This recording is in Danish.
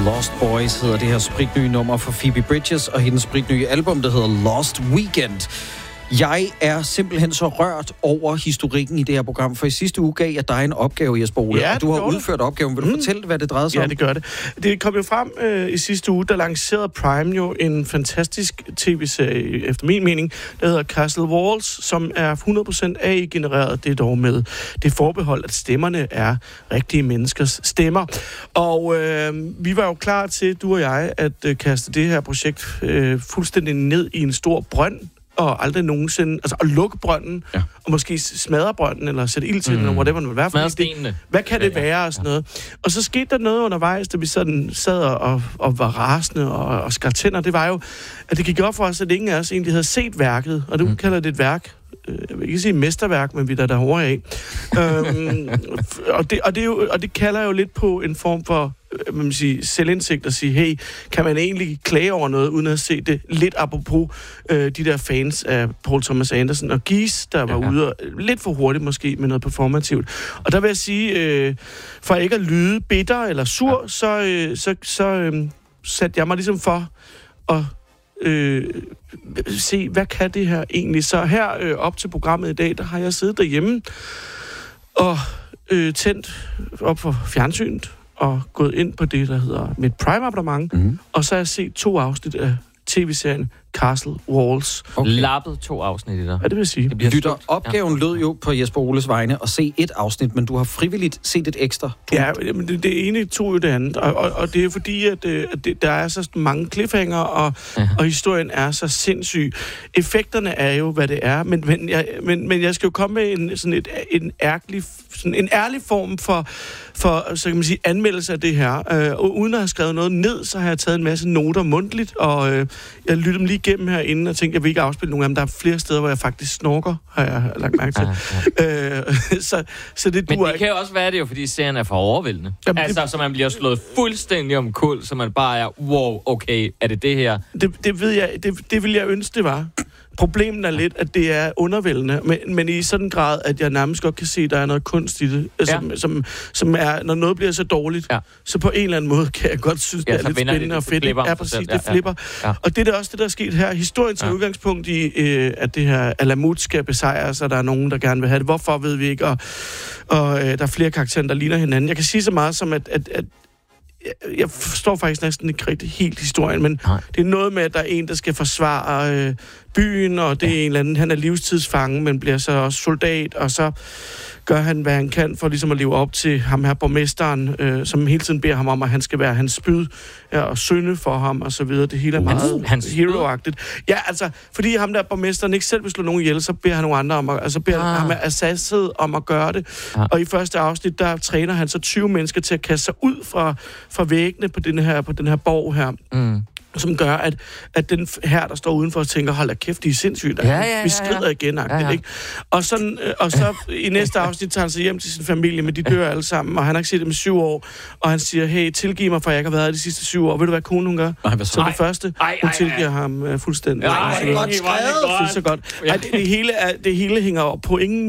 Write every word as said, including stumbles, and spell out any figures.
Lost Boys hedder det her spritnye nummer for Phoebe Bridgers, og hendes spritnye album, der hedder Lost Weekend. Jeg er simpelthen så rørt over historikken i det her program, for i sidste uge gav jeg dig en opgave, Jesper Ole, ja, og du har udført det. opgaven. Vil du mm. fortælle, hvad det drejede sig ja, om? Ja, det gør det. Det kom jo frem øh, i sidste uge, der lancerede Prime jo en fantastisk tv-serie, efter min mening, der hedder Castle Walls, som er hundrede procent A I-genereret, det er dog med det forbehold, at stemmerne er rigtige menneskers stemmer. Og øh, vi var jo klar til, du og jeg, at øh, kaste det her projekt øh, fuldstændig ned i en stor brønd, og aldrig nogensinde, altså at lukke brønden, ja. og måske smadre brønden, eller sætte ild til mm. den, eller whatever det vil være. Smadre stenene. Hvad kan det ja, være, og sådan noget. Og så skete der noget undervejs, da vi sådan sad og, og var rasende og, og skar tænder. Det var jo, at det gik op for os, at ingen af os egentlig havde set værket, og det mm. kalder det et værk. Jeg vil ikke sige mesterværk, men vi der derovre af. øhm, og, det, og, det jo, og det kalder jo lidt på en form for man vil sige, selvindsigt at sige, hey, kan man egentlig klage over noget, uden at se det lidt apropos øh, de der fans af Paul Thomas Anderson og Geese, der var ja, ja. ude og, lidt for hurtigt måske med noget performativt. Og der vil jeg sige, øh, for ikke at lyde bitter eller sur, ja. så, øh, så, så øh, satte jeg mig ligesom for at Øh, se, hvad kan det her egentlig? Så her øh, op til programmet i dag, der har jeg siddet derhjemme og øh, tændt op for fjernsynet og gået ind på det, der hedder mit Prime-abonnement, mm-hmm. og så har jeg set to afsnit af tv-serien Castle Walls. Okay. Lappet to afsnit i dig. Ja, det vil sige. Det Lytter, opgaven ja. lød jo på Jesper Oles vegne at se et afsnit, men du har frivilligt set et ekstra. Du... Ja, men det, det ene tog jo det andet, og, og, og det er fordi, at, at det, der er så mange cliffhanger, og, ja. og historien er så sindssyg. Effekterne er jo, hvad det er, men, men, jeg, men, men jeg skal jo komme med en, sådan et, en, ærlig, sådan en ærlig form for, for så kan man sige, anmeldelse af det her. Øh, og uden at have skrevet noget ned, så har jeg taget en masse noter mundtligt, og øh, jeg lyttede dem lige igennem herinde og tænkte, jeg vil ikke afspille nogen af dem. Der er flere steder, hvor jeg faktisk snorker, har jeg lagt mærke til. Ja, ja. Øh, så, så det Men det ikke. kan jo også være det jo, fordi serien er for overvældende. Jamen, altså, det... så man bliver slået fuldstændig om kul, så man bare er, wow, okay, er det det her? Det, det ved jeg, det, det vil jeg ønske, det var. Problemet er lidt, at det er undervældende, men, men i sådan en grad, at jeg nærmest godt kan se, at der er noget kunst i det, ja. som, som, som er, når noget bliver så dårligt, ja. så på en eller anden måde kan jeg godt synes, ja, det er lidt spændende det, og fedt. Det ja, præcis, ja, det flipper. Ja, ja. Og det er også det, der er sket her. Historien tager ja. udgangspunkt i, øh, at det her Alamut skal besejres, så der er nogen, der gerne vil have det. Hvorfor, ved vi ikke, og, og øh, der er flere karakterer, der ligner hinanden. Jeg kan sige så meget som, at, at, at jeg forstår faktisk næsten ikke rigtig helt historien, men Nej. det er noget med, at der er en, der skal forsvare øh, byen, og det er ja. en eller anden, han er livstidsfange, men bliver så også soldat, og så gør han, hvad han kan for ligesom at leve op til ham her, borgmesteren, øh, som hele tiden beder ham om, at han skal være hans spyd, ja, og synde for ham, og så videre. Det hele er meget hans hero-agtigt. Ja, altså, fordi ham der, borgmesteren, ikke selv vil slå nogen ihjel, så beder han nogle andre om at, altså beder ah. ham af assasset om at gøre det. Ah. Og i første afsnit, der træner han så tyve mennesker til at kaste sig ud fra, fra væggene på den her, på den her borg her. Mm. Som gør, at, at den her, der står udenfor og tænker, hold da kæft, de er sindssygt. Ja, ja, ja, vi skrider igen, ja, ja. ikke? Og, sådan, og så i næste afsnit tager han sig hjem til sin familie, men de dør alle sammen, og han har ikke set dem i syv år, og han siger, hey, tilgiv mig, for jeg ikke har været her de sidste syv år. Ved du, hvad konen hun gør? Ej, så det første, ej, ej, hun tilgiver ej. ham uh, fuldstændig. Ej, ej, godt skrevet. Det, så godt. Ej, det, det, hele er, det hele hænger på ingen